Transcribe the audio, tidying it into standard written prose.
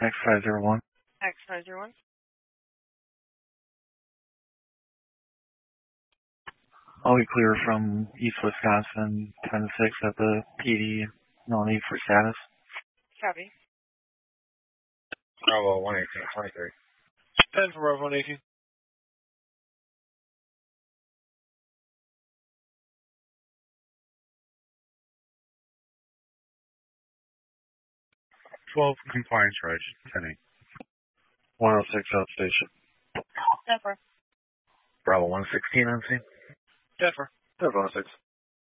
X501. X501. All we clear from East Wisconsin, 10-6 at the PD. No need for status. Copy. Bravo 118, 23. 10 for Bravo 118. Compliance charge, 10-8. 106 outstation. Zephyr. Bravo 116 on scene. Zephyr. Zephyr 106.